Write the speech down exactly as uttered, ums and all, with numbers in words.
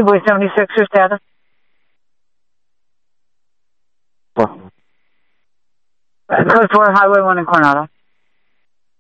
two boy seventy-six, your status? What? Code four, Highway one in Coronado.